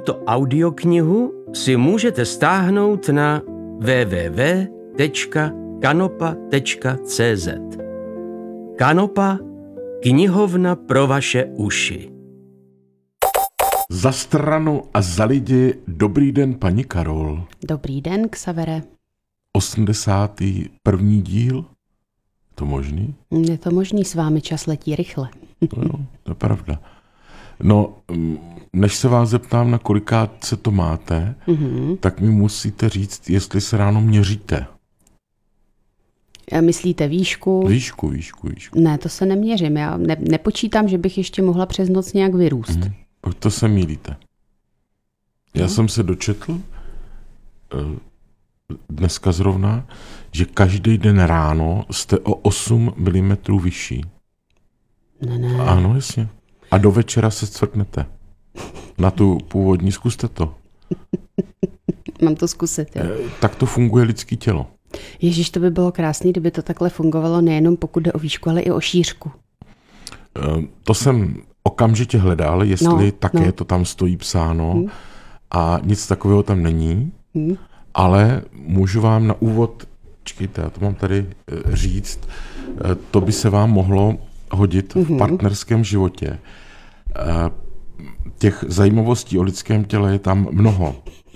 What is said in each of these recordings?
Tuto audioknihu si můžete stáhnout na www.kanopa.cz. Kanopa, knihovna pro vaše uši. Za stranu a za lidi, dobrý den, paní Karol. Dobrý den, Xavere. 81. díl? To možný? Je to možný, s vámi čas letí rychle. No jo, to je pravda. No, než se vás zeptám, na kolikátce to máte, tak mi musíte říct, jestli se ráno měříte. Myslíte výšku? Výšku. Ne, to se neměřím. Já nepočítám, že bych ještě mohla přes noc nějak vyrůst. To se mýlíte. Já jsem se dočetl dneska zrovna, že každý den ráno jste o 8 mm vyšší. Ne. Ano, jasně. A do večera se zcvrknete. Na tu původní, zkuste to. Mám to zkusit, jo. Tak to funguje lidské tělo. Ježíš, to by bylo krásný, kdyby to takhle fungovalo nejenom pokud jde o výšku, ale i o šířku. To jsem okamžitě hledal, jestli také to tam stojí psáno a nic takového tam není, ale můžu vám na úvod, čekejte, já to mám tady říct, to by se vám mohlo hodit v partnerském životě. Těch zajímavostí o lidském těle je tam mnoho.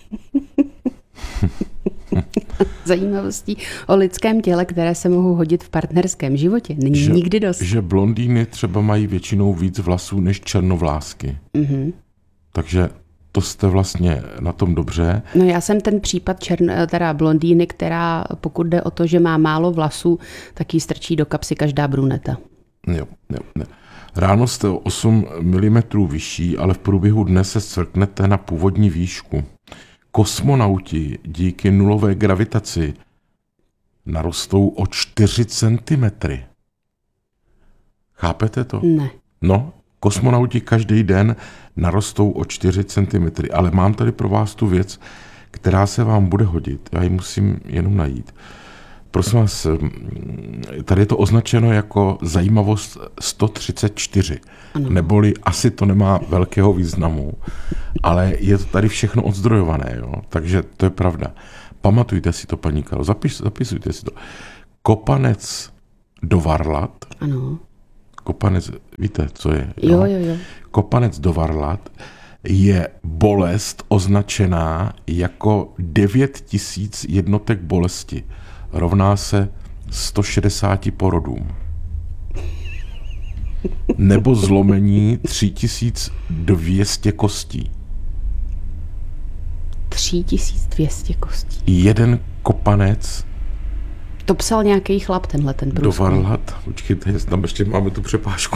Zajímavostí o lidském těle, které se mohou hodit v partnerském životě, není nikdy dost. Že blondýny třeba mají většinou víc vlasů než černovlásky. Takže to jste vlastně na tom dobře. No já jsem ten případ blondýny, která pokud jde o to, že má málo vlasů, tak jí strčí do kapsy každá bruneta. Jo. Ráno jste o 8 mm vyšší, ale v průběhu dne se zcvrknete na původní výšku. Kosmonauti díky nulové gravitaci narostou o 4 cm. Chápete to? Ne. No, kosmonauti každý den narostou o 4 cm, ale mám tady pro vás tu věc, která se vám bude hodit. Já ji musím jenom najít. Prosím vás, tady je to označeno jako zajímavost 134. Ano. Neboli asi to nemá velkého významu, ale je to tady všechno odzdrojované, jo? Takže to je pravda. Pamatujte si to, paní Karol, zapisujte si to. Kopanec do Varlat. Ano. Kopanec, víte, co je? Jo. Kopanec do Varlat je bolest označená jako 9000 jednotek bolesti. Rovná se 160 porodům. Nebo zlomení 3200 kostí. 3200 kostí. Jeden kopanec To psal nějaký chlap, ten průzkum. do Varlat. Počkejte, tam ještě máme tu přepážku.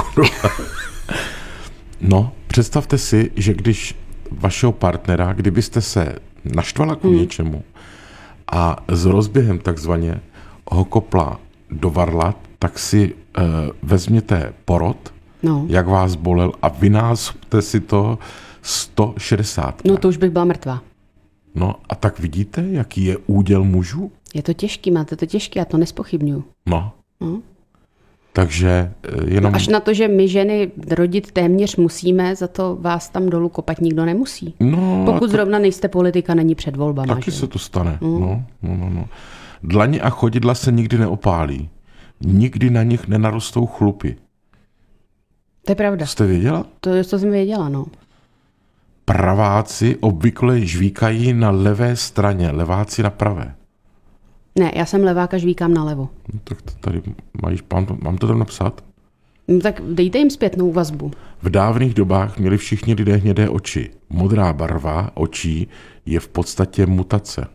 No, představte si, že když vašeho partnera, kdybyste se naštvala k něčemu a s rozběhem takzvaně ho kopla do Varlat, tak si vezměte porod, jak vás bolel a vynásobte si to 160. No to už bych byla mrtvá. No a tak vidíte, jaký je úděl mužů? Je to těžký, máte to těžký, já to nespochybňuju. No. Takže jenom... Až na to, že my ženy rodit téměř musíme, za to vás tam dolů kopat nikdo nemusí. No, pokud zrovna nejste politika, není před volbama. Taky se to stane. No. Dlaně a chodidla se nikdy neopálí. Nikdy na nich nenarostou chlupy. To je pravda. Jste věděla? To jsem věděla, no. Praváci obvykle žvíkají na levé straně, leváci na pravé. Ne, já jsem levák a žvíkám nalevo. No, tak to tady mám to tam napsat? No, tak dejte jim zpětnou vazbu. V dávných dobách měli všichni lidé hnědé oči. Modrá barva očí je v podstatě mutace.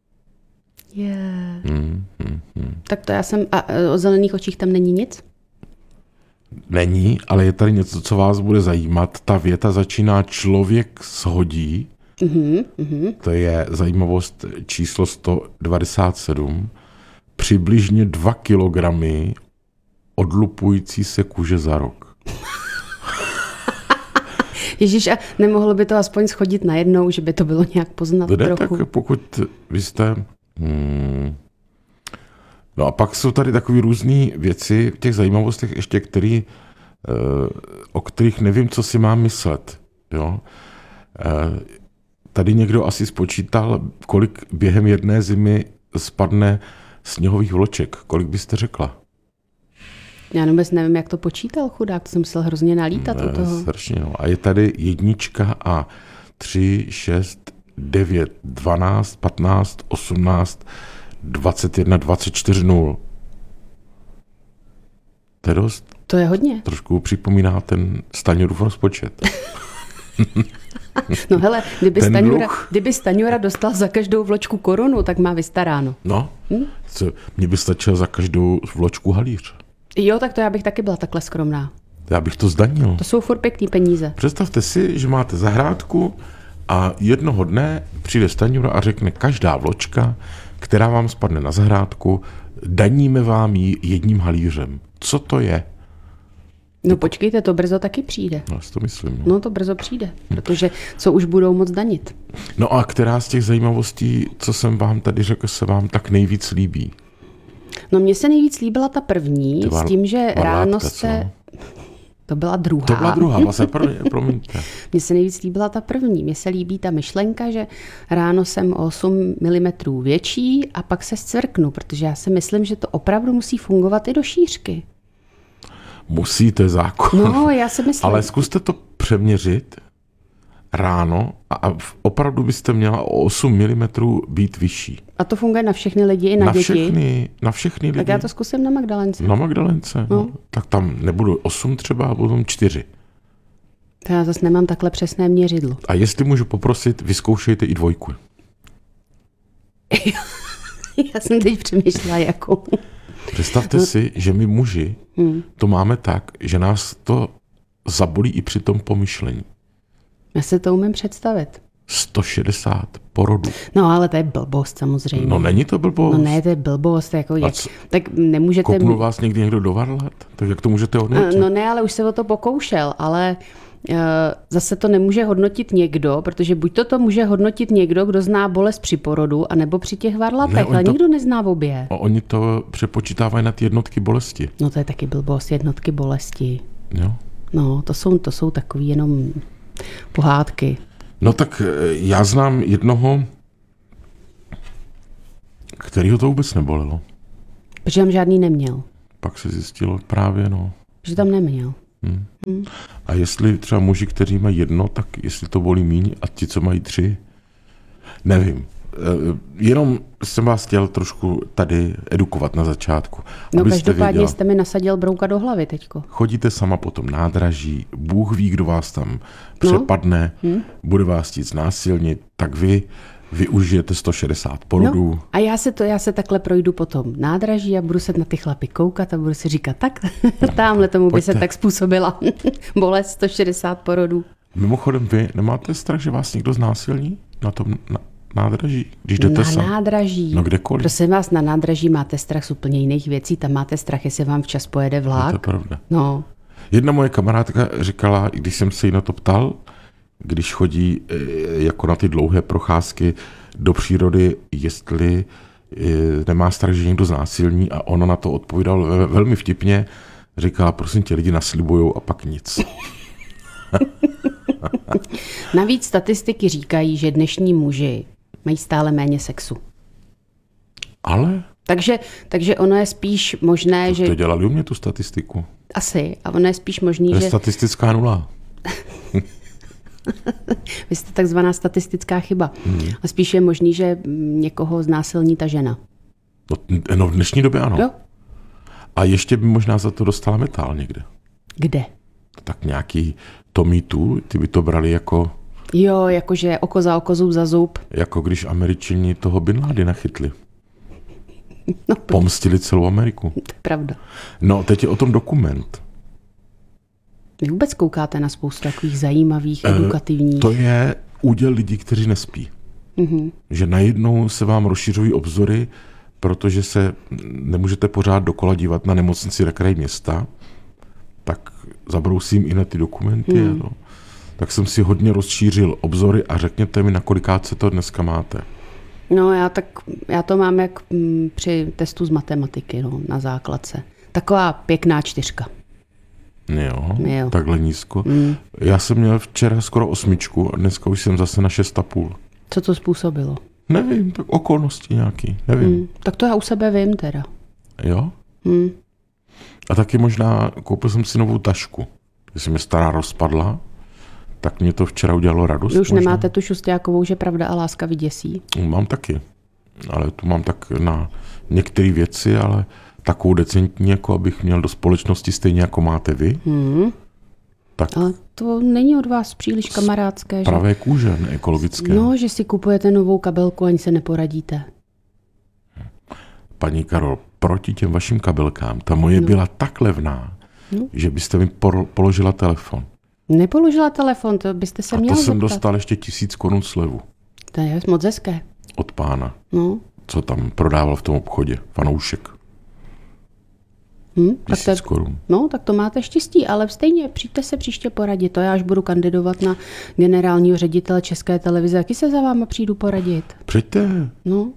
Tak to já jsem... A o zelených očích tam není nic? Není, ale je tady něco, co vás bude zajímat. Ta věta začíná člověk shodí. To je zajímavost číslo 197. Přibližně 2 kilogramy odlupující se kůže za rok. Ježíš, a nemohlo by to aspoň schodit najednou, že by to bylo nějak poznat trochu? Tak pokud vy jste... No a pak jsou tady takové různé věci v těch zajímavostech ještě, o kterých nevím, co si mám myslet. Jo? tady někdo asi spočítal, kolik během jedné zimy spadne sněhových vloček. Kolik byste řekla? Já vůbec nevím, jak to počítal, chudák, to jsem musel hrozně nalítat u toho. Strašně, no. A je tady 1 a 3, 6, 9, 12, 15, 18, 21, 24 0. To je dost. To je hodně. Trošku připomíná ten Staňurův rozpočet. No hele, kdyby Staňura dostal za každou vločku korunu, tak má vystaráno. No, mně by stačilo za každou vločku halíř. Jo, tak to já bych taky byla takhle skromná. Já bych to zdanil. To jsou furt pěkný peníze. Představte si, že máte zahrádku a jednoho dne přijde Staňura a řekne, každá vločka, která vám spadne na zahrádku, daníme vám ji 1 halířem. Co to je? No počkejte, to brzo taky přijde. No, to myslím. No to brzo přijde, protože co už budou moc danit. No a která z těch zajímavostí, co jsem vám tady řekl, se vám tak nejvíc líbí? No mně se nejvíc líbila ta první, s tím, že ráno jste... To byla druhá. To byla druhá, vlastně promiňte. Mně se nejvíc líbila ta první. Mně se líbí ta myšlenka, že ráno jsem o 8 mm větší a pak se zcvrknu, protože já si myslím, že to opravdu musí fungovat i do šířky. Musíte zákon. No, já si myslím. Ale zkuste to přeměřit ráno a opravdu byste měla o 8 mm být vyšší. A to funguje na všechny lidi i na děti? Na všechny lidi. Tak já to zkusím na Magdalence. Na Magdalence? No. Tak tam nebudu 8 třeba, a potom 4. To já zase nemám takhle přesné měřidlo. A jestli můžu poprosit, vyzkoušejte i 2. Já jsem teď přemýšlela, jakou. Představte si, že my muži to máme tak, že nás to zabolí i při tom pomyšlení. Já se to umím představit. 160 porodů. No ale to je blbost samozřejmě. No není to blbost. No ne, to je blbost. Jako tak nemůžete... Kopnul vás někdy někdo do varlat? Tak jak to můžete hodnotit? No ne, ale už se o to pokoušel, ale zase to nemůže hodnotit někdo, protože buď to může hodnotit někdo, kdo zná bolest při porodu, anebo při těch varlatech, ale nikdo nezná obě. Oni to přepočítávají na ty jednotky bolesti. No to je taky blbost, jednotky bolesti. Jo. No, to jsou takový jenom pohádky. No tak já znám jednoho, kterýho to vůbec nebolelo. Protože tam žádný neměl. Pak se zjistilo právě, no. Že tam neměl. A jestli třeba muži, kteří mají 1, tak jestli to bolí míň a ti, co mají 3, nevím. Jenom jsem vás chtěl trošku tady edukovat na začátku. No každopádně jste mi nasadil brouka do hlavy teďko. Chodíte sama po tom nádraží, Bůh ví, kdo vás tam přepadne, bude vás chtít znásilnit, tak vy využijete 160 porodů. No, a já se takhle projdu po tom nádraží a budu se na ty chlapy koukat a budu si říkat, tak tamhle tomu by se tak způsobila bolest 160 porodů. Mimochodem, vy nemáte strach, že vás někdo znásilní na tom nádraží? Když jdete na nádraží? No kdekoliv. Prosím vás, na nádraží máte strach z úplně jiných věcí, tam máte strach, jestli vám včas pojede vlak. To je pravda. No. Jedna moje kamarádka říkala, když jsem se jí na to ptal, když chodí jako na ty dlouhé procházky do přírody, jestli nemá strach, že někdo znásilní, a ona na to odpovídala velmi vtipně, říkala, prosím tě, lidi naslibujou a pak nic. Navíc statistiky říkají, že dnešní muži mají stále méně sexu. Ale? Takže ono je spíš možné, že... To dělali u mě tu statistiku. Asi. A ono je spíš možný, že... Statistická 0. Vy jste takzvaná statistická chyba. A spíš je možný, že někoho znásilní ta žena. No v dnešní době ano. Jo? A ještě by možná za to dostala metál někde. Kde? Tak nějaký Me Too, ty by to brali jako... Jo, jakože oko za oko, zub za zub. Jako když Američani toho Bin Ladena chytli. No, pomstili celou Ameriku. To je pravda. No, teď je o tom dokument. Vy vůbec koukáte na spoustu takových zajímavých, edukativních... To je úděl lidí, kteří nespí. Mm-hmm. Že najednou se vám rozšiřují obzory, protože se nemůžete pořád dokola dívat na nemocnici na kraji města, tak zabrousím i na ty dokumenty. No. Tak jsem si hodně rozšířil obzory a řekněte mi, na kolikátce to dneska máte. No já to mám jak při testu z matematiky, no, na základce. Taková pěkná 4. Jo, takhle nízko. Já jsem měl včera skoro 8 a dneska už jsem zase na 6,5. Co to způsobilo? Nevím, tak okolnosti nějaký, nevím. Tak to já u sebe vím teda. Jo? A taky možná koupil jsem si novou tašku. Když se mi stará rozpadla, tak mě to včera udělalo radost. Vy už možná. nemáte tu Šustiákovou, že pravda a láska vyděsí? Mám taky. Ale tu mám tak na některé věci, ale takovou decentní, jako abych měl do společnosti stejně jako máte vy. Tak Ale to není od vás příliš kamarádské, že? pravé kůže, neekologické. No, že si kupujete novou kabelku, ani se neporadíte. Paní Karol, proti těm vašim kabelkám, ta moje byla tak levná, že byste mi položila telefon. Nepoložila telefon, to byste se A měl to jsem zeptat. dostal ještě 1000 korun slevu To je moc hezké. od pána, No. co tam prodával v tom obchodě. Fanoušek. Tak 1000 korun. No, tak to máte štěstí, ale stejně přijďte se příště poradit. To já až budu kandidovat na generálního ředitele České televize, taky se za váma přijdu poradit. Přijďte, No,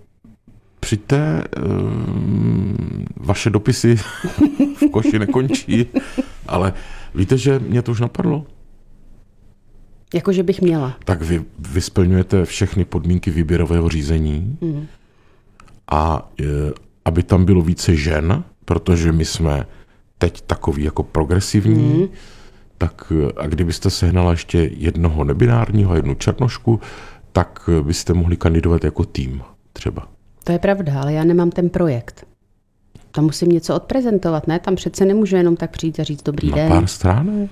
vaše dopisy v koši nekončí, ale víte, že mě to už napadlo? jakože bych měla. Tak vy splňujete všechny podmínky výběrového řízení a aby tam bylo více žen, protože my jsme teď takový jako progresivní, tak a kdybyste sehnala ještě jednoho nebinárního a jednu černošku, tak byste mohli kandidovat jako tým třeba. To je pravda, ale já nemám ten projekt. Tam musím něco odprezentovat, ne? Tam přece nemůžu jenom tak přijít a říct dobrý Na den. pár stránek.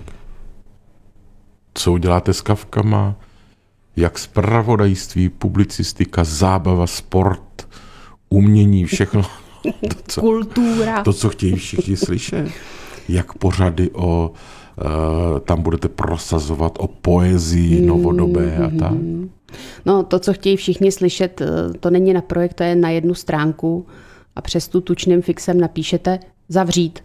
Co uděláte s kavkama? Jak zpravodajství, publicistika, zábava, sport, umění, všechno. Kultura. To, co chtějí všichni slyšet. Jak pořady tam budete prosazovat o poezii novodobé a tak. No, to, co chtějí všichni slyšet, to není na projekt, to je na jednu stránku a přes tu tučným fixem napíšete zavřít.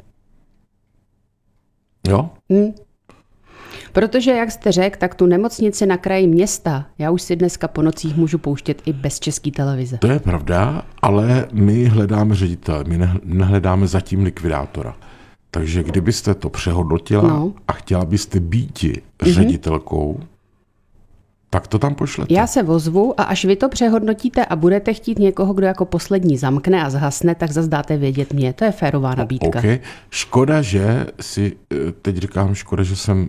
Jo? Protože, jak jste řekl, tak tu nemocnici na kraji města, já už si dneska po nocích můžu pouštět i bez České televize. To je pravda, ale my hledáme ředitele, my nehledáme zatím likvidátora. Takže kdybyste to přehodnotila a chtěla byste být ředitelkou, tak to tam pošlete. Já se ozvu a až vy to přehodnotíte a budete chtít někoho, kdo jako poslední zamkne a zhasne, tak zase dáte vědět mě. To je férová nabídka. Okay. Škoda, že si, teď říkám, škoda, že jsem